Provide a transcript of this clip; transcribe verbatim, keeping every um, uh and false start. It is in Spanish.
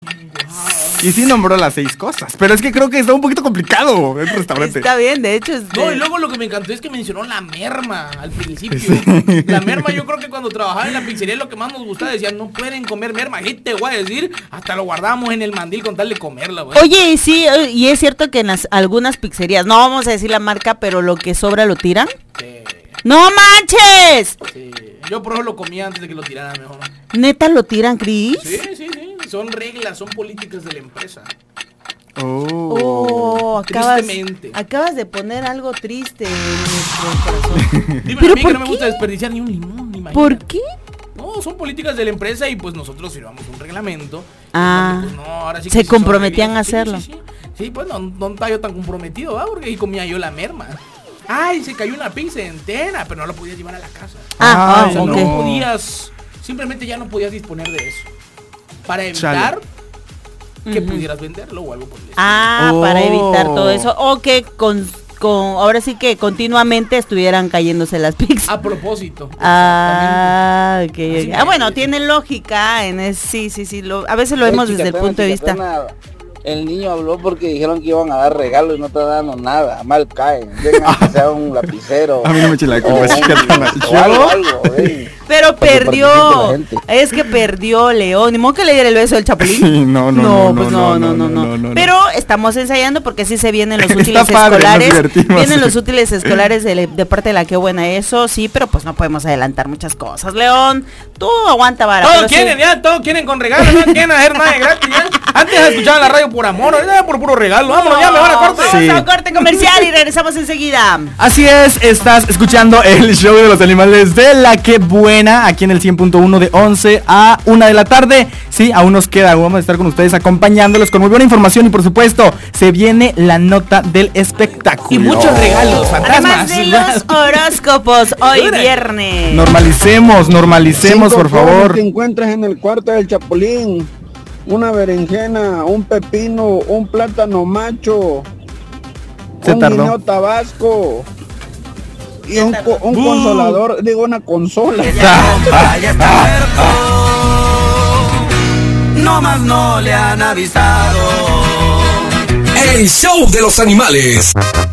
Y sí nombró las seis cosas, pero es que creo que está un poquito complicado el restaurante. Está bien, de hecho. Este... No, y luego lo que me encantó es que mencionó la merma al principio. Sí. La merma, yo creo que cuando trabajaba en la pizzería lo que más nos gustaba, decían, no pueden comer merma. Y te voy a decir, hasta lo guardábamos en el mandil con tal de comerla, güey. Oye, sí, y es cierto que en las, algunas pizzerías, no vamos a decir la marca, pero lo que sobra lo tiran. Sí. ¡No manches! Sí. Yo por eso lo comía antes de que lo tiraran mejor. ¿Neta lo tiran, Cris? Sí, sí, sí. Son reglas, son políticas de la empresa. Oh, oh acabas, acabas de poner algo triste en nuestro corazón. Dime a mí que no me gusta desperdiciar ni un limón, ni ¿Por qué? No, son políticas de la empresa y pues nosotros firmamos un reglamento. Ah, pues, no, ahora sí se que comprometían a hacerlo. Sí, sí, sí. Sí, pues no, no estaba yo tan comprometido, ¿verdad? Porque ahí comía yo la merma. Ay, se cayó una pizza entera, pero no la podías llevar a la casa. Ah, o sea, okay. no podías, simplemente ya no podías disponer de eso. Para evitar Chale. que uh-huh. pudieras venderlo o algo por el estilo. Ah, oh. para evitar todo eso. O que con, con, ahora sí que continuamente estuvieran cayéndose las pizzas. A propósito. Ah, okay. Ah, bueno, tiene lógica en es, sí, sí, sí. Lo, a veces lo vemos desde el punto de vista. El niño habló porque dijeron que iban a dar regalos y no te dando nada, mal caen. Vengan que sea un lapicero. A mí no me chila con algo, algo, Pero perdió. Es que perdió León. Ni modo que le diera el beso del Chapulín. Sí, no, no, no, no, pues no, no, no, no, no, no, no. Pero estamos ensayando porque sí se vienen los útiles padre, escolares. Vienen los útiles escolares de, de parte de la que buena eso, sí, pero pues no podemos adelantar muchas cosas. León, tú aguanta vara. Todos quieren, sí. ya, todos quieren con regalos, no quieren hacer nada de gratis, ya. Antes escuchaban la radio por amor, ahorita por puro regalo. Vámonos, no, ya me van a corte. Vamos sí. a corte comercial y regresamos enseguida. Así es, estás escuchando el show de los animales de la que buena, aquí en el cien punto uno de once a una de la tarde. Sí, aún nos queda, vamos a estar con ustedes acompañándolos con muy buena información y por supuesto, se viene la nota del espectáculo. Y muchos regalos, fantasmas. Además de los horóscopos, hoy viernes. Normalicemos, normalicemos, Cinco por favor. Que encuentres en el cuarto del Chapulín. Una berenjena, un pepino, un plátano macho, Se un tardó. guineo tabasco y un, co- un uh. consolador, digo una consola. No más no le han avisado. El show de los animales.